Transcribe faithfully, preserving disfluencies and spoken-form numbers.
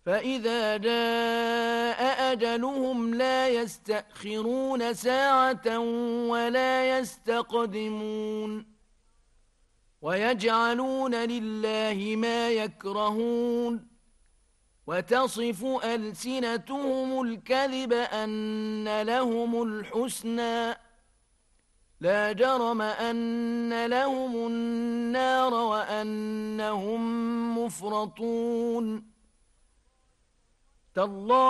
فإذا جاء أجلهم لا يستأخرون ساعة ولا يستقدمون ويجعلون لله ما يكرهون وتصف ألسنتهم الكذب أن لهم الحسنى لا جرم أن لهم النار وأنهم مفرطون تالله